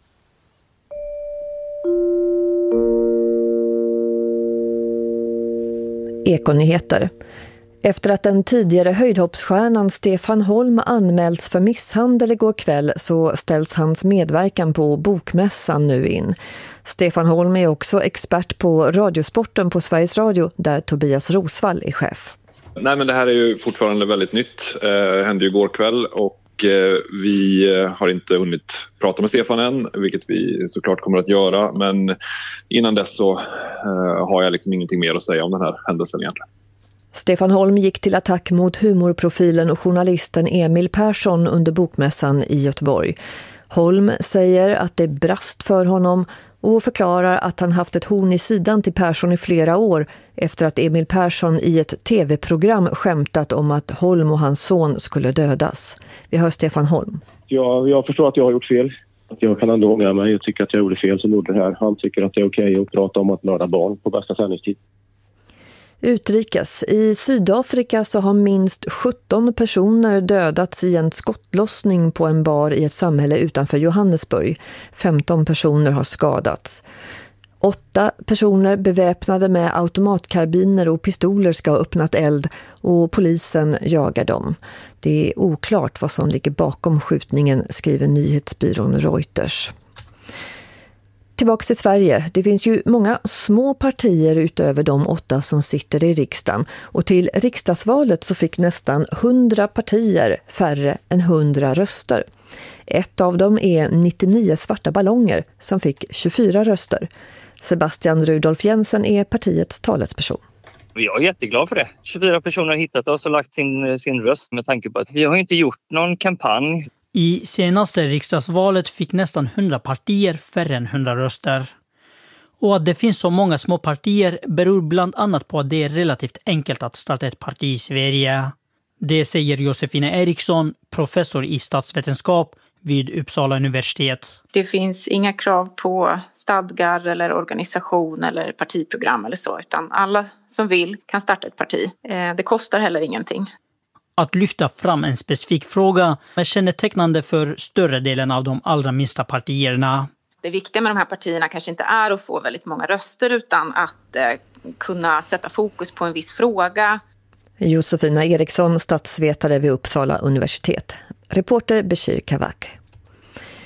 Ekonyheter. Efter att den tidigare höjdhoppsstjärnan Stefan Holm anmälts för misshandel igår kväll så ställs hans medverkan på Bokmässan nu in. Stefan Holm är också expert på radiosporten på Sveriges Radio där Tobias Rosvall är chef. Nej, men det här är ju fortfarande väldigt nytt. Det hände ju igår kväll och vi har inte hunnit prata med Stefan än, vilket vi såklart kommer att göra. Men innan dess så har jag liksom ingenting mer att säga om den här händelsen egentligen. Stefan Holm gick till attack mot humorprofilen och journalisten Emil Persson under Bokmässan i Göteborg. Holm säger att det brast för honom och förklarar att han haft ett horn i sidan till Persson i flera år efter att Emil Persson i ett tv-program skämtat om att Holm och hans son skulle dödas. Vi hör Stefan Holm. Jag förstår att jag har gjort fel. Att jag kan ändå ångra mig. Jag tycker att jag gjorde fel som gjorde det här. Han tycker att det är okej att prata om att mörda barn på bästa sändningstid. Utrikes. I Sydafrika så har minst 17 personer dödats i en skottlossning på en bar i ett samhälle utanför Johannesburg. 15 personer har skadats. 8 personer beväpnade med automatkarbiner och pistoler ska ha öppnat eld och polisen jagar dem. Det är oklart vad som ligger bakom skjutningen, skriver nyhetsbyrån Reuters. Tillbaka till Sverige. Det finns ju många små partier utöver de 8 som sitter i riksdagen. Och till riksdagsvalet så fick nästan 100 partier färre än 100 röster. Ett av dem är 99 svarta ballonger som fick 24 röster. Sebastian Rudolf Jensen är partiets talesperson. Jag är jätteglad för det. 24 personer har hittat oss och lagt sin röst med tanke på att vi har inte gjort någon kampanj. I senaste riksdagsvalet fick nästan 100 partier färre än 100 röster. Och att det finns så många små partier beror bland annat på att det är relativt enkelt att starta ett parti i Sverige. Det säger Josefina Eriksson, professor i statsvetenskap vid Uppsala universitet. Det finns inga krav på stadgar eller organisation eller partiprogram eller så, utan alla som vill kan starta ett parti. Det kostar heller ingenting. Att lyfta fram en specifik fråga är kännetecknande för större delen av de allra minsta partierna. Det viktiga med de här partierna kanske inte är att få väldigt många röster utan att kunna sätta fokus på en viss fråga. Josefina Eriksson, statsvetare vid Uppsala universitet. Reporter Bashir Kavak.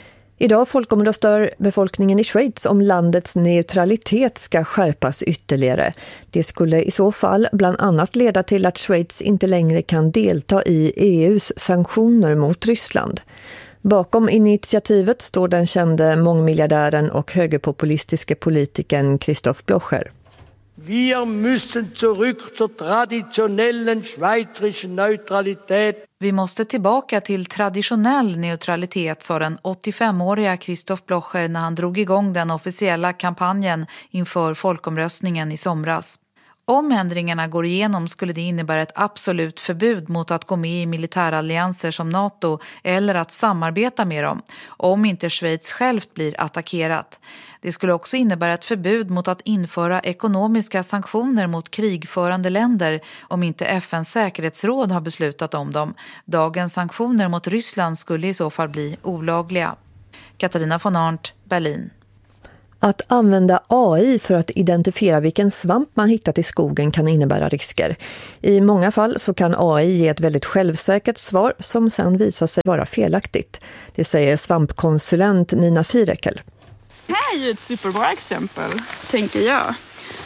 Idag folkomröstar befolkningen i Schweiz om landets neutralitet ska skärpas ytterligare. Det skulle i så fall bland annat leda till att Schweiz inte längre kan delta i EUs sanktioner mot Ryssland. Bakom initiativet står den kände mångmiljardären och högerpopulistiske politikern Christoph Blocher. Wir müssen zurück zur traditionellen schweizerischen Neutralität. Vi måste tillbaka till traditionell neutralitet, sa den 85-åriga Christoph Blocher när han drog igång den officiella kampanjen inför folkomröstningen i somras. Om ändringarna går igenom skulle det innebära ett absolut förbud mot att gå med i militärallianser som NATO eller att samarbeta med dem, om inte Schweiz självt blir attackerat. Det skulle också innebära ett förbud mot att införa ekonomiska sanktioner mot krigförande länder om inte FNs säkerhetsråd har beslutat om dem. Dagens sanktioner mot Ryssland skulle i så fall bli olagliga. Katarina von Arndt, Berlin. Att använda AI för att identifiera vilken svamp man hittat i skogen kan innebära risker. I många fall så kan AI ge ett väldigt självsäkert svar som sen visar sig vara felaktigt. Det säger svampkonsulent Nina Firekel. Det här är ju ett superbra exempel, tänker jag.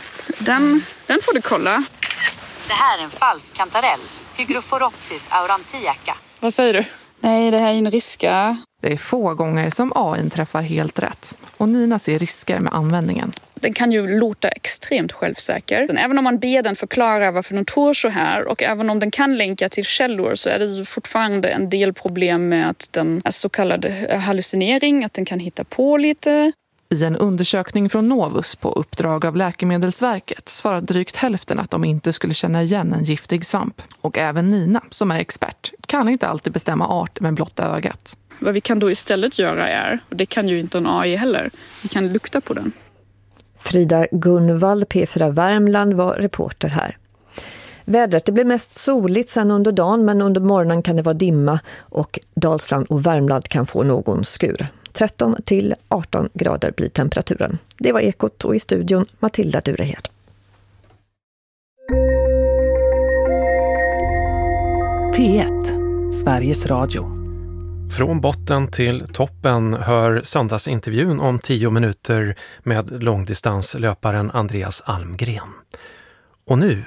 Den får du kolla. Det här är en falsk kantarell, Hygrophorhopsis aurantiaca. Vad säger du? Nej, det här är en riska. Det är få gånger som AI träffar helt rätt och Nina ser risker med användningen. Den kan ju låta extremt självsäker. Även om man ber den förklara varför den tror så här och även om den kan länka till källor så är det ju fortfarande en del problem med att den är så kallad hallucinering, att den kan hitta på lite. I en undersökning från Novus på uppdrag av Läkemedelsverket svarar drygt hälften att de inte skulle känna igen en giftig svamp. Och även Nina, som är expert, kan inte alltid bestämma art med blotta ögat. Vad vi kan då istället göra är, och det kan ju inte en AI heller, vi kan lukta på den. Frida Gunvald, P4 Värmland, var reporter här. Vädret, det blir mest soligt sen under dagen, men under morgonen kan det vara dimma och Dalsland och Värmland kan få någon skur. 13 till 18 grader blir temperaturen. Det var Ekot och i studion Matilda Durehed. P1, Sveriges Radio. Från botten till toppen hör söndagsintervjun om 10 minuter med långdistanslöparen Andreas Almgren. Och nu...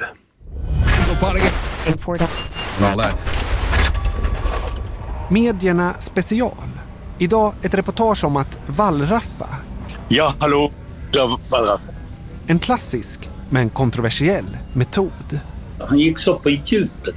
Medierna special. Idag ett reportage om att wallraffa. Ja, hallå. Wallraffa. En klassisk men kontroversiell metod. Han gick så på djupet.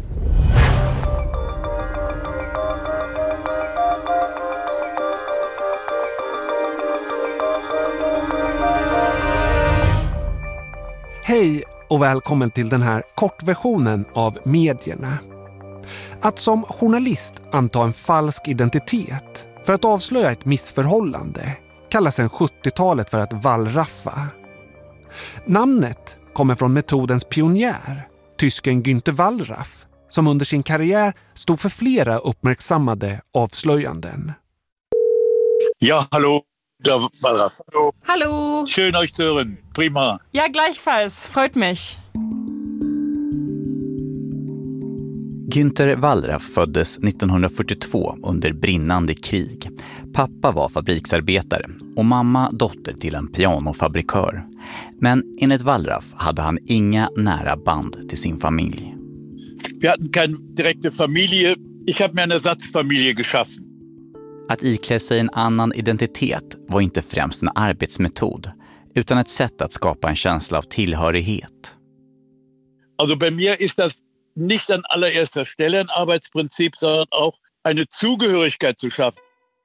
Hej och välkommen till den här kortversionen av medierna. Att som journalist anta en falsk identitet för att avslöja ett missförhållande kallas sedan 70-talet för att wallraffa. Namnet kommer från metodens pionjär, tysken Günther Wallraff, som under sin karriär stod för flera uppmärksammade avslöjanden. Ja, hallå. Wallraff. Hallo. Schön euch zu hören. Prima. Ja, gleichfalls. Freut mich. Günther Wallraff föddes 1942 under brinnande krig. Pappa var fabriksarbetare och mamma dotter till en pianofabrikör. Men enligt Wallraff hade han inga nära band till sin familj. Vi hade kein direkte Familie. Ich habe mir eine Ersatzfamilie geschaffen. Att iklä sig en annan identitet var inte främst en arbetsmetod, utan ett sätt att skapa en känsla av tillhörighet. Also bei mir ist das nicht an allererster Stelle ein Arbeitsprinzip, sondern auch eine Zugehörigkeit zu schaffen.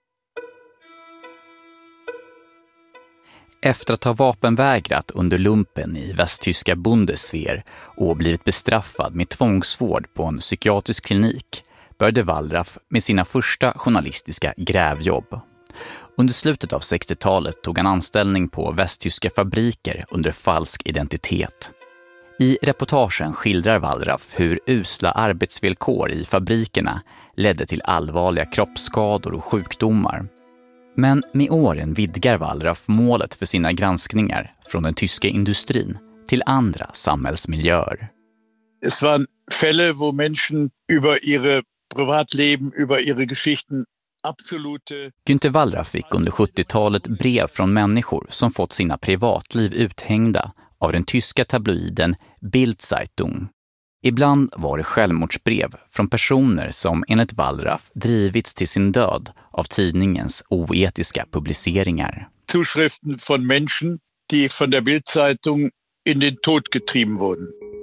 Efter att ha vapenvägrat under lumpen i västtyska Bundeswehr och blivit bestraffad med tvångsvård på en psykiatrisk klinik började Wallraff med sina första journalistiska grävjobb. Under slutet av 60-talet tog han anställning på västtyska fabriker under falsk identitet. I reportagen skildrar Wallraff hur usla arbetsvillkor i fabrikerna ledde till allvarliga kroppsskador och sjukdomar. Men med åren vidgar Wallraff målet för sina granskningar från den tyska industrin till andra samhällsmiljöer. Es waren Fälle, wo Menschen über ihre Privatleben, über ihre Geschichten Günther Wallraff fick under 70-talet brev från människor som fått sina privatliv uthängda av den tyska tabloiden Bild-Zeitung. Ibland var det självmordsbrev från personer som enligt Wallraff drivits till sin död av tidningens oetiska publiceringar. Zuschriften von Menschen, die von der Bild-Zeitung in den Tod getrieben wurden.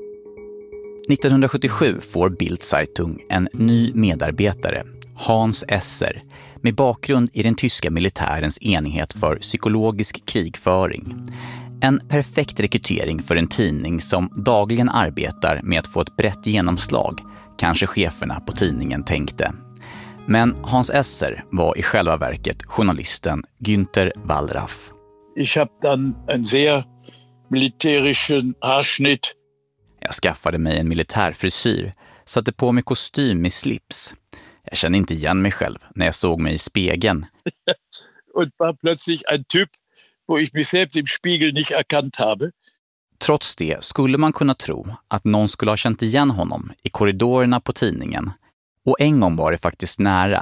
1977 får Bild-Zeitung en ny medarbetare, Hans Esser, med bakgrund i den tyska militärens enhet för psykologisk krigföring. En perfekt rekrytering för en tidning som dagligen arbetar med att få ett brett genomslag, kanske cheferna på tidningen tänkte. Men Hans Esser var i själva verket journalisten Günther Wallraff. Ich habe dann en sehr militärischen Haarschnitt. Jag skaffade mig en militärfrisyr, satte på mig kostym med slips. Jag kände inte igen mig själv när jag såg mig i spegeln. Und war plötzlich ein Typ, wo ich mich selbst im Spiegel nicht erkannt habe. Trots det skulle man kunna tro att någon skulle ha känt igen honom i korridorerna på tidningen. Och en gång var det faktiskt nära